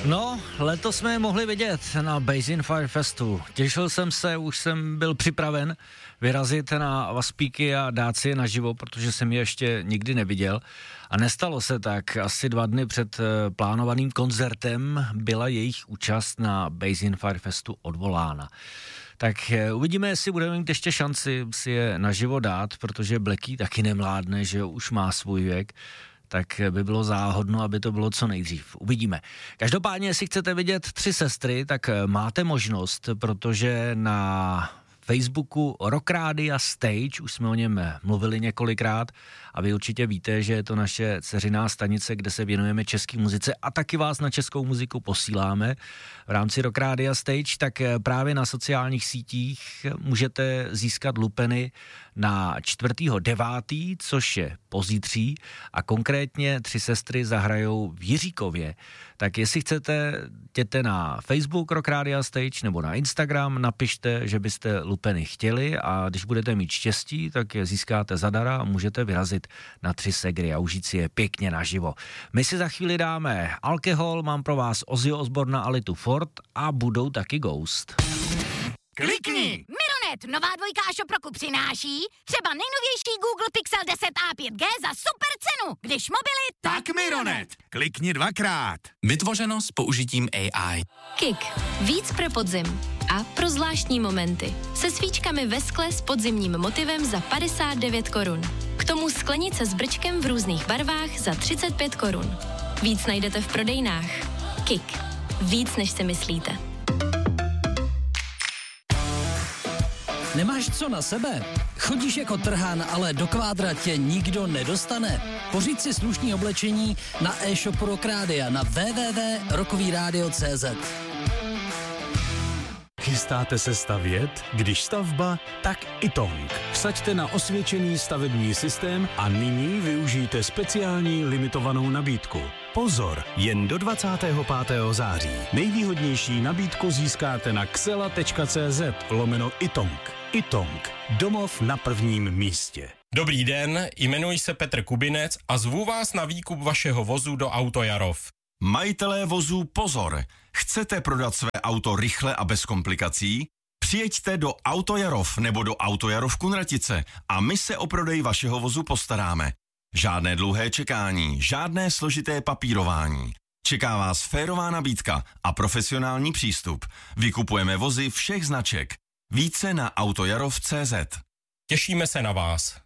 No, letos jsme je mohli vidět na Bass in Fire Festu. Těšil jsem se, už jsem byl připraven vyrazit na Vaspíky a dát si je naživo, protože jsem je ještě nikdy neviděl. A nestalo se tak. Asi 2 dny před plánovaným koncertem byla jejich účast na Bass in Fire Festu odvolána. Tak uvidíme, jestli budeme mít ještě šanci si je naživo dát, protože Blacky taky nemládne, že už má svůj věk. Tak by bylo záhodno, aby to bylo co nejdřív. Uvidíme. Každopádně, jestli chcete vidět 3 sestry, tak máte možnost, protože na Facebooku Rock Rádia Stage, už jsme o něm mluvili několikrát a vy určitě víte, že je to naše dceřiná stanice, kde se věnujeme české muzice a taky vás na českou muziku posíláme v rámci Rock Rádia Stage, tak právě na sociálních sítích můžete získat lupeny na 4.9., což je pozítří a konkrétně 3 sestry zahrajou v Jiříkově. Tak jestli chcete, jděte na Facebook Rock Rádia Stage nebo na Instagram, napište, že byste lupeny chtěli a když budete mít štěstí, tak je získáte zadara a můžete vyrazit na 3 segry a užít si je pěkně naživo. My si za chvíli dáme alkohol, mám pro vás Ozzyho Osborna, Alitu Ford a budou taky Ghost. Klikni! Mironet, nová 2 Shop roku přináší třeba nejnovější Google Pixel 10a 5G za super cenu. Když mobily, Tak Mironet, klikni 2krát. Vytvořeno s použitím AI. Kik. Víc pro podzim. A pro zvláštní momenty. Se svíčkami ve skle s podzimním motivem za 59 korun. K tomu sklenice s brčkem v různých barvách za 35 korun. Víc najdete v prodejnách. Kik. Víc, než si myslíte. Nemáš co na sebe? Chodíš jako trhan, ale do kvádra tě nikdo nedostane? Pořiď si slušný oblečení na e-shopu Rock Rádia na www.rockovyradio.cz. Chystáte se stavět? Když stavba, tak Itong. Vsaďte na osvědčený stavební systém a nyní využijte speciální limitovanou nabídku. Pozor, jen do 25. září. Nejvýhodnější nabídku získáte na xela.cz/Itong. Itong. Domov na prvním místě. Dobrý den, jmenuji se Petr Kubinec a zvu vás na výkup vašeho vozu do Auto Jarov. Majitelé vozů pozor! Chcete prodat své auto rychle a bez komplikací? Přijeďte do Auto Jarov nebo do Auto Jarov Kunratice a my se o prodej vašeho vozu postaráme. Žádné dlouhé čekání, žádné složité papírování. Čeká vás férová nabídka a profesionální přístup. Vykupujeme vozy všech značek. Více na autojarov.cz. Těšíme se na vás.